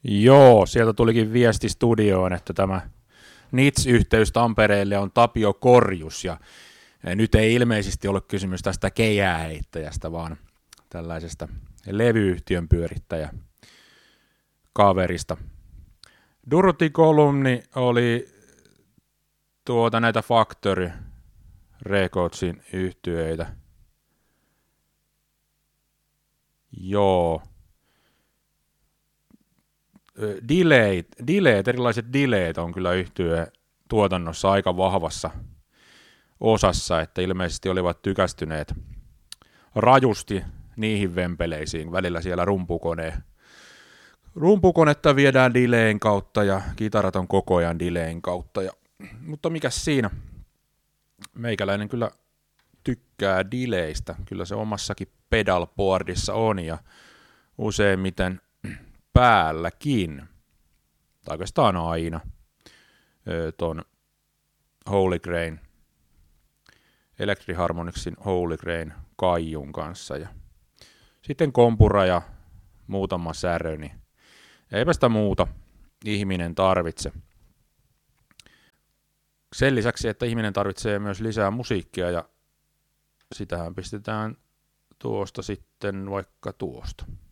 Joo, sieltä tulikin viesti studioon, että tämä NITS-yhteys Tampereelle on Tapio Korjus, ja nyt ei ilmeisesti ole kysymys tästä keihääheittäjästä, vaan tällaisesta levyyhtiön pyörittäjä kaverista. Durruti-kolumni oli näitä Factory Recordsin yhtyeitä. Joo. Erilaiset delayt on kyllä yhtye tuotannossa aika vahvassa osassa, että ilmeisesti olivat tykästyneet rajusti niihin vempeleisiin. Välillä siellä rumpukonetta viedään delayn kautta ja kitarat on koko ajan delayn kautta. Mutta mikäs siinä? Meikäläinen kyllä tykkää delaystä. Kyllä se omassakin pedalboardissa on ja useimmiten päälläkin. Tai oikeastaan aina ton Holy Grail, Electric Harmonicsin Holy Grail kaijun kanssa. Ja sitten kompura ja muutama särö, niin eipä sitä muuta ihminen tarvitse. Sen lisäksi, että ihminen tarvitsee myös lisää musiikkia, ja sitähän pistetään tuosta sitten vaikka tuosta.